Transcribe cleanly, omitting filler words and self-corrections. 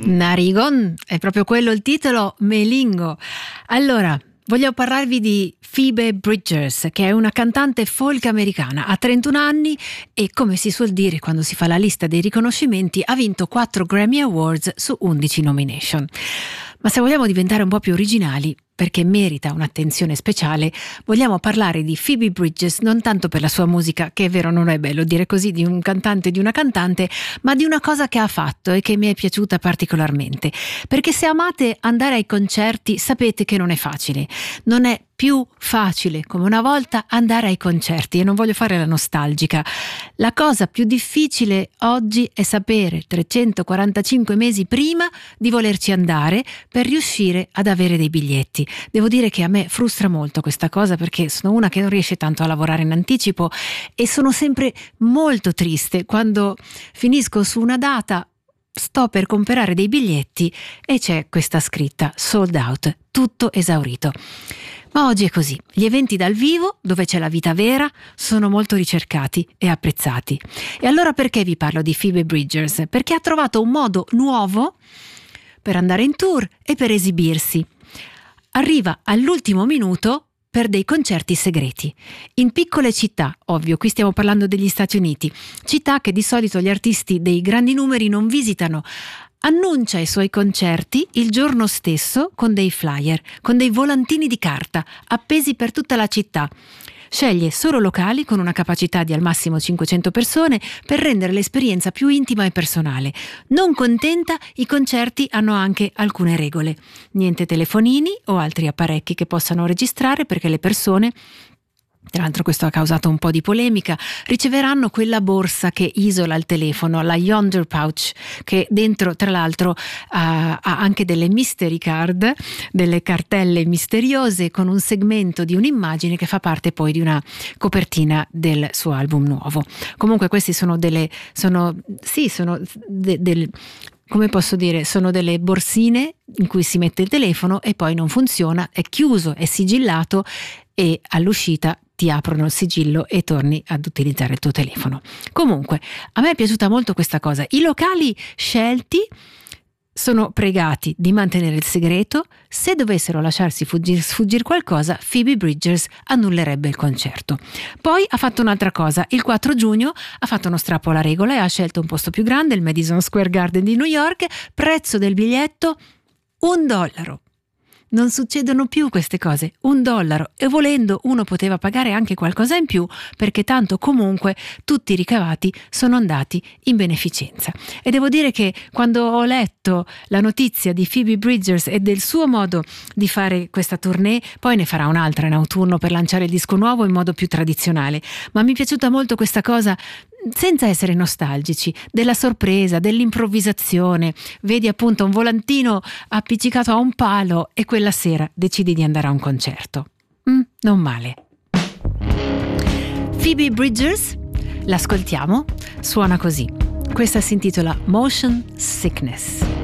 Narigon, è proprio quello il titolo, Melingo. Allora, voglio parlarvi di Phoebe Bridgers, che è una cantante folk americana, ha 31 anni e, come si suol dire quando si fa la lista dei riconoscimenti, ha vinto 4 Grammy Awards su 11 nomination. Ma se vogliamo diventare un po' più originali, perché merita un'attenzione speciale, vogliamo parlare di Phoebe Bridgers non tanto per la sua musica, che è vero non è bello dire così di un cantante e di una cantante, ma di una cosa che ha fatto e che mi è piaciuta particolarmente. Perché se amate andare ai concerti sapete che non è facile, non è più facile come una volta andare ai concerti, e non voglio fare la nostalgica. La cosa più difficile oggi è sapere 345 mesi prima di volerci andare per riuscire ad avere dei biglietti. Devo dire che a me frustra molto questa cosa, perché sono una che non riesce tanto a lavorare in anticipo e sono sempre molto triste quando finisco su una data, sto per comprare dei biglietti e c'è questa scritta sold out, tutto esaurito. Ma oggi è così, gli eventi dal vivo, dove c'è la vita vera, sono molto ricercati e apprezzati. E allora perché vi parlo di Phoebe Bridgers? Perché ha trovato un modo nuovo per andare in tour e per esibirsi. Arriva all'ultimo minuto per dei concerti segreti, in piccole città, ovvio, qui stiamo parlando degli Stati Uniti, città che di solito gli artisti dei grandi numeri non visitano. Annuncia i suoi concerti il giorno stesso con dei flyer, con dei volantini di carta appesi per tutta la città. Sceglie solo locali con una capacità di al massimo 500 persone per rendere l'esperienza più intima e personale. Non contenta, i concerti hanno anche alcune regole. Niente telefonini o altri apparecchi che possano registrare, perché le persone, tra l'altro questo ha causato un po' di polemica, riceveranno quella borsa che isola il telefono, la Yonder Pouch, che dentro tra l'altro ha anche delle mystery card, delle cartelle misteriose con un segmento di un'immagine che fa parte poi di una copertina del suo album nuovo. Comunque questi sono come posso dire, sono delle borsine in cui si mette il telefono e poi non funziona, è chiuso, è sigillato e all'uscita ti aprono il sigillo e torni ad utilizzare il tuo telefono. Comunque, a me è piaciuta molto questa cosa. I locali scelti sono pregati di mantenere il segreto. Se dovessero lasciarsi sfuggire qualcosa, Phoebe Bridgers annullerebbe il concerto. Poi ha fatto un'altra cosa. Il 4 giugno ha fatto uno strappo alla regola e ha scelto un posto più grande, il Madison Square Garden di New York. Prezzo del biglietto $1. Non succedono più queste cose, $1, e volendo uno poteva pagare anche qualcosa in più, perché tanto comunque tutti i ricavati sono andati in beneficenza. E devo dire che quando ho letto la notizia di Phoebe Bridgers e del suo modo di fare questa tournée, poi ne farà un'altra in autunno per lanciare il disco nuovo in modo più tradizionale, ma mi è piaciuta molto questa cosa, senza essere nostalgici, della sorpresa, dell'improvvisazione. Vedi appunto un volantino appiccicato a un palo e quella sera decidi di andare a un concerto. Non male. Phoebe Bridgers, l'ascoltiamo, suona così. Questa si intitola Motion Sickness.